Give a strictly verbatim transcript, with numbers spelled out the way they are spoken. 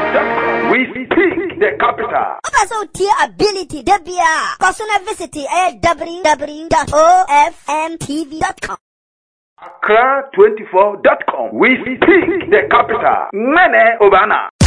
com. We speak the capital. Also, tier ability, Debia. Personal visit at w w w dot o f m t v dot com. Accra twenty-four dot com. We speak the capital. Mene Obana.